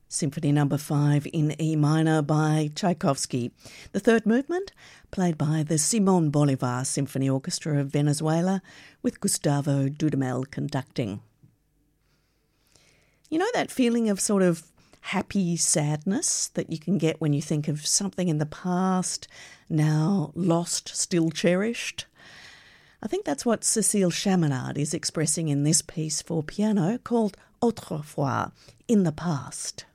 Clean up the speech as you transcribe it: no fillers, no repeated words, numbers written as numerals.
Symphony No. 5 in E minor by Tchaikovsky. The third movement, played by the Simon Bolivar Symphony Orchestra of Venezuela, with Gustavo Dudamel conducting. You know that feeling of sort of happy sadness that you can get when you think of something in the past, now lost, still cherished? I think that's what Cécile Chaminade is expressing in this piece for piano called Autrefois, In the Past.